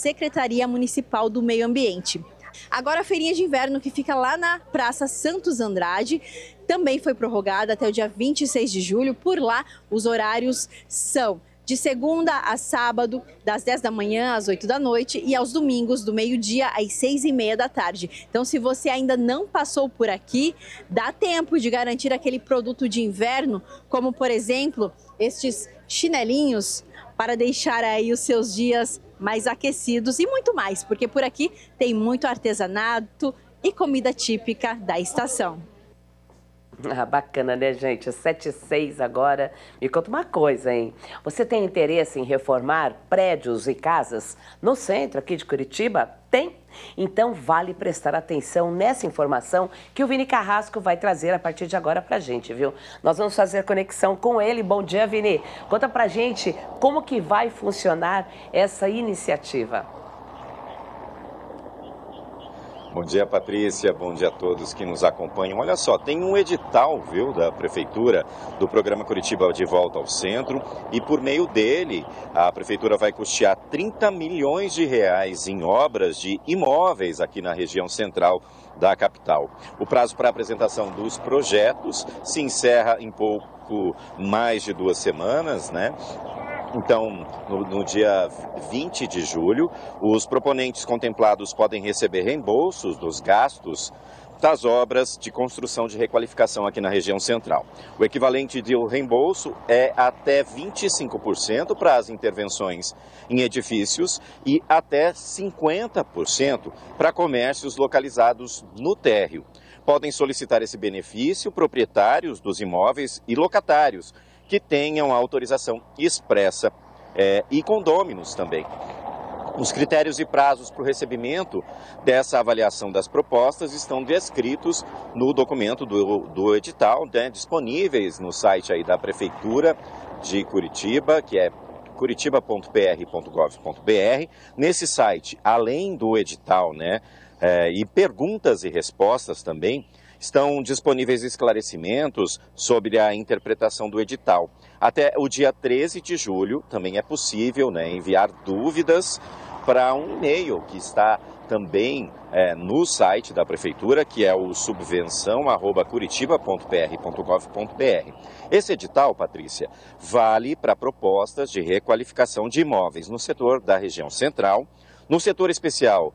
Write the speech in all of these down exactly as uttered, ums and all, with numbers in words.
Secretaria Municipal do Meio Ambiente. Agora a feirinha de inverno, que fica lá na Praça Santos Andrade, também foi prorrogada até o dia vinte e seis de julho. Por lá, os horários são de segunda a sábado, das dez da manhã às oito da noite, e aos domingos, do meio-dia às seis e meia da tarde. Então, se você ainda não passou por aqui, dá tempo de garantir aquele produto de inverno, como, por exemplo, estes chinelinhos, para deixar aí os seus dias mais aquecidos e muito mais, porque por aqui tem muito artesanato e comida típica da estação. Ah, bacana, né, gente? sete e seis agora. Me conta uma coisa, hein? Você tem interesse em reformar prédios e casas no centro aqui de Curitiba? Tem? Então vale prestar atenção nessa informação que o Vini Carrasco vai trazer a partir de agora pra gente, viu? Nós vamos fazer conexão com ele. Bom dia, Vini. Conta pra gente como que vai funcionar essa iniciativa. Bom dia, Patrícia. Bom dia a todos que nos acompanham. Olha só, tem um edital, viu, da Prefeitura, do programa Curitiba de Volta ao Centro, e por meio dele, a Prefeitura vai custear trinta milhões de reais em obras de imóveis aqui na região central da capital. O prazo para apresentação dos projetos se encerra em pouco mais de duas semanas, né? Então, no, no dia vinte de julho, os proponentes contemplados podem receber reembolsos dos gastos das obras de construção de requalificação aqui na região central. O equivalente de reembolso é até vinte e cinco por cento para as intervenções em edifícios e até cinquenta por cento para comércios localizados no térreo. Podem solicitar esse benefício proprietários dos imóveis e locatários que tenham a autorização expressa é, e condôminos também. Os critérios e prazos para o recebimento dessa avaliação das propostas estão descritos no documento do, do edital, né, disponíveis no site aí da Prefeitura de Curitiba, que é curitiba ponto p r ponto gov ponto b r. Nesse site, além do edital, né, é, e perguntas e respostas também, estão disponíveis esclarecimentos sobre a interpretação do edital. Até o dia treze de julho também é possível, né, enviar dúvidas para um e-mail que está também é, no site da Prefeitura, que é o subvenção arroba curitiba ponto p r ponto gov ponto b r. Esse edital, Patrícia, vale para propostas de requalificação de imóveis no setor da região central, no setor especial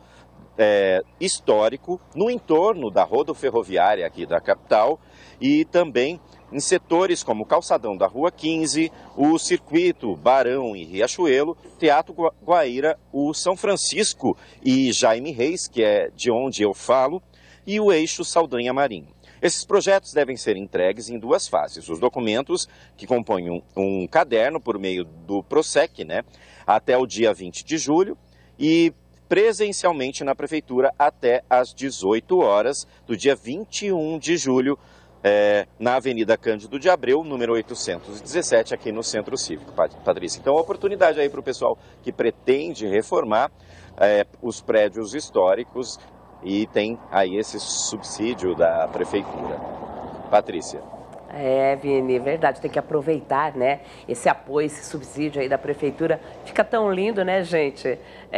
É, histórico, no entorno da rodoferroviária aqui da capital e também em setores como o calçadão da Rua quinze, o circuito Barão e Riachuelo, Teatro Guaíra, o São Francisco e Jaime Reis, que é de onde eu falo, e o eixo Saldanha Marinho. Esses projetos devem ser entregues em duas fases. Os documentos, que compõem um, um caderno por meio do Prosec, né, até o dia vinte de julho, e presencialmente na Prefeitura até às dezoito horas do dia vinte e um de julho, é, na Avenida Cândido de Abreu, número oitocentos e dezessete, aqui no Centro Cívico, Patrícia. Então, oportunidade aí para o pessoal que pretende reformar é, os prédios históricos e tem aí esse subsídio da Prefeitura. Patrícia. É, Vini, verdade, tem que aproveitar, né, esse apoio, esse subsídio aí da Prefeitura. Fica tão lindo, né, gente?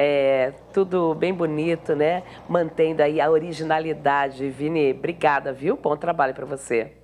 É, tudo bem bonito, né? Mantendo aí a originalidade. Vini, obrigada, viu? Bom trabalho para você.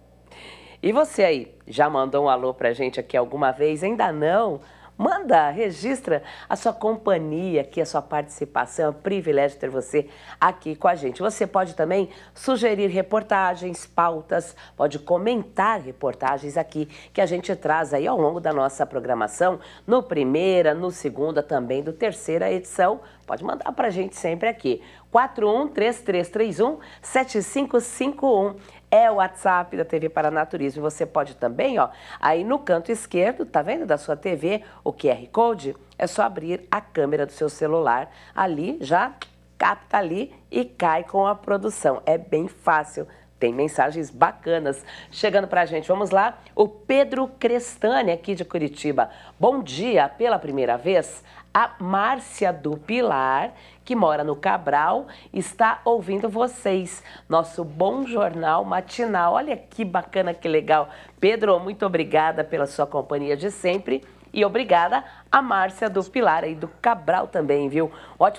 E você aí, já mandou um alô pra gente aqui alguma vez? Ainda não? Manda, registra a sua companhia aqui, a sua participação. É um privilégio ter você aqui com a gente. Você pode também sugerir reportagens, pautas, pode comentar reportagens aqui que a gente traz aí ao longo da nossa programação, no primeira, no segunda, também do terceira edição. Pode mandar pra gente sempre aqui. quatro um três três três um sete cinco cinco um. É o WhatsApp da T V Paranaturismo. Você pode também, ó, aí no canto esquerdo, tá vendo, da sua T V, o Q R Code, é só abrir a câmera do seu celular. Ali, já capta ali e cai com a produção. É bem fácil. Tem mensagens bacanas chegando pra gente. Vamos lá. O Pedro Crestani, aqui de Curitiba. Bom dia, pela primeira vez, a Márcia do Pilar, que mora no Cabral, está ouvindo vocês. Nosso bom jornal matinal. Olha que bacana, que legal. Pedro, muito obrigada pela sua companhia de sempre. E obrigada a Márcia do Pilar aí do Cabral também, viu? Ótimo.